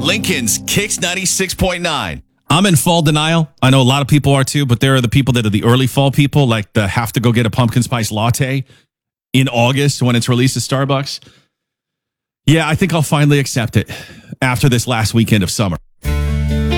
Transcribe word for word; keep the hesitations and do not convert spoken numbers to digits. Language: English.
Lincoln's Kicks ninety-six point nine. I'm in fall denial. I know a lot of people are too, but there are the people that are the early fall people, like the have to go get a pumpkin spice latte in August when it's released at Starbucks. Yeah, I think I'll finally accept it after this last weekend of summer.